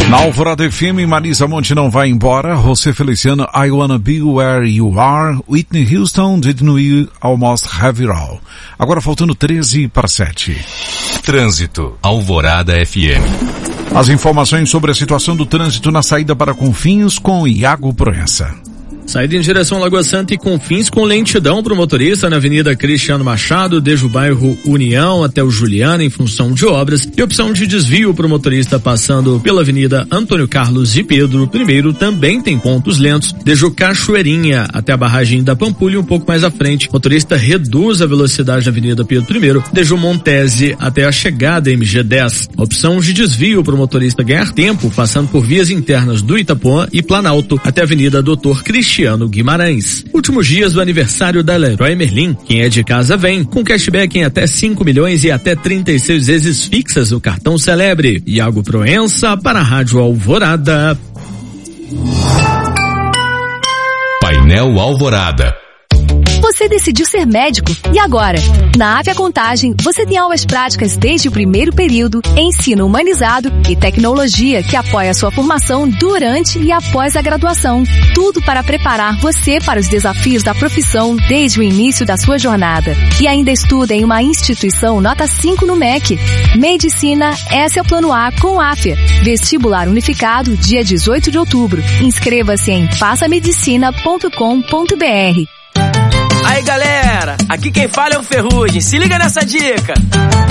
Na Alvorada FM, Marisa Monte não vai embora. José Feliciano, I Wanna Be Where You Are. Whitney Houston, Didn't We Almost Have It All. Agora faltando 13:07. Trânsito, Alvorada FM. As informações sobre a situação do trânsito na saída para Confins com Iago Proença. Saída em direção à Lagoa Santa e Confins com lentidão para o motorista na Avenida Cristiano Machado, desde o bairro União até o Juliana, em função de obras, e opção de desvio para o motorista passando pela Avenida Antônio Carlos e Pedro I, também tem pontos lentos, desde o Cachoeirinha até a barragem da Pampulha, um pouco mais à frente. O motorista reduz a velocidade na Avenida Pedro I, desde o Montese até a chegada MG10. Opção de desvio para o motorista ganhar tempo, passando por vias internas do Itapuã e Planalto até a Avenida Doutor Cristiano Guimarães. Últimos dias do aniversário da Leroy Merlin. Quem é de casa vem, com cashback em até 5 milhões e até 36 vezes fixas no cartão Celebre. Iago Proença para a Rádio Alvorada. Painel Alvorada. Você decidiu ser médico e agora? Na Áfia Contagem, você tem aulas práticas desde o primeiro período, ensino humanizado e tecnologia que apoia a sua formação durante e após a graduação. Tudo para preparar você para os desafios da profissão desde o início da sua jornada. E ainda estuda em uma instituição nota 5 no MEC. Medicina, esse é o plano A com Áfia. Vestibular unificado, dia 18 de outubro. Inscreva-se em passamedicina.com.br. Aí galera, aqui quem fala é o Ferrugem, se liga nessa dica.